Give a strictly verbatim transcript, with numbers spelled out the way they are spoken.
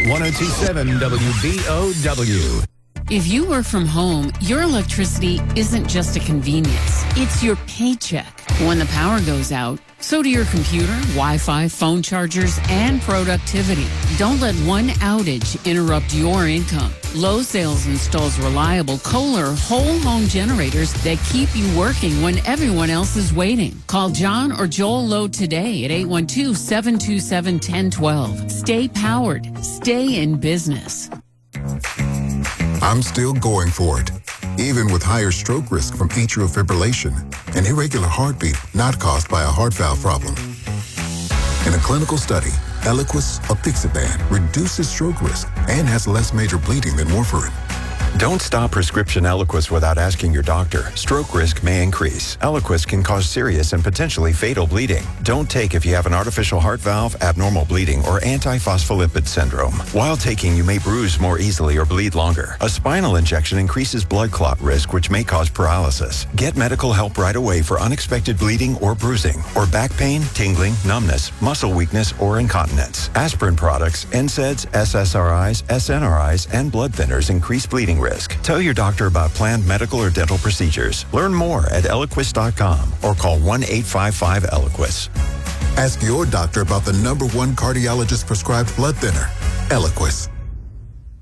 one oh two point seven W B O W. If you work from home, your electricity isn't just a convenience. It's your paycheck. When the power goes out, so do your computer, Wi-Fi, phone chargers, and productivity. Don't let one outage interrupt your income. Low Sales installs reliable Kohler whole home generators that keep you working when everyone else is waiting. Call John or Joel Lowe today at eight one two, seven two seven, one oh one two. Stay powered. Stay in business. I'm still going for it, even with higher stroke risk from atrial fibrillation, an irregular heartbeat not caused by a heart valve problem. In a clinical study, Eliquis apixaban reduces stroke risk and has less major bleeding than warfarin. Don't stop prescription Eliquis without asking your doctor. Stroke risk may increase. Eliquis can cause serious and potentially fatal bleeding. Don't take if you have an artificial heart valve, abnormal bleeding, or antiphospholipid syndrome. While taking, you may bruise more easily or bleed longer. A spinal injection increases blood clot risk, which may cause paralysis. Get medical help right away for unexpected bleeding or bruising, or back pain, tingling, numbness, muscle weakness, or incontinence. Aspirin products, N SAIDs, S S R Is, S N R Is, and blood thinners increase bleeding risk. Tell your doctor about planned medical or dental procedures. Learn more at Eliquis dot com or call one eight five five Eliquis. Ask your doctor about the number one cardiologist prescribed blood thinner, Eliquis.